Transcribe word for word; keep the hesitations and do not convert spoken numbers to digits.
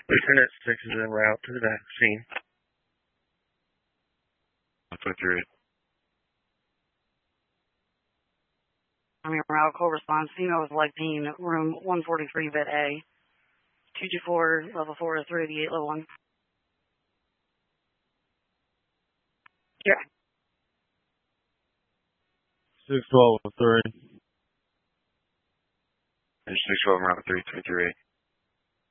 Lieutenant six is en route to the vaccine. twenty-three. I'm your route call response. Female is selecting room one forty-three, bed A. two two four, level four, three eighty-eight, level one. Yeah. six twelve, three. six twelve, route three, twenty-three.